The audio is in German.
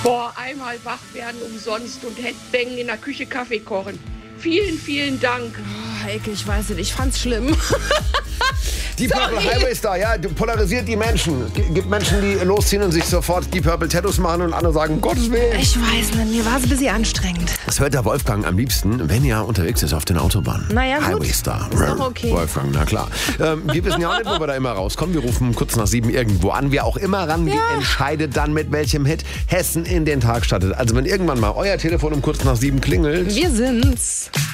Boah, einmal wach werden umsonst und Headbang in der Küche Kaffee kochen. Vielen, vielen Dank. Oh, Eike, ich weiß nicht, ich fand's schlimm. Die Purple Highway Star, ja, polarisiert die Menschen. Es gibt Menschen, die losziehen und sich sofort die Purple Tattoos machen und andere sagen, Gottes Willen. Ich weiß nicht, mir war es ein bisschen anstrengend. Das hört der Wolfgang am liebsten, wenn er unterwegs ist auf den Autobahnen. Naja, gut. Highway Star. Ist doch okay. Wolfgang, na klar. Wir wissen ja auch nicht, wo wir da immer rauskommen. Wir rufen kurz nach 7 irgendwo an. Wer auch immer ran entscheidet dann, mit welchem Hit Hessen in den Tag startet. Also wenn irgendwann mal euer Telefon um kurz nach 7 klingelt. Wir sind's.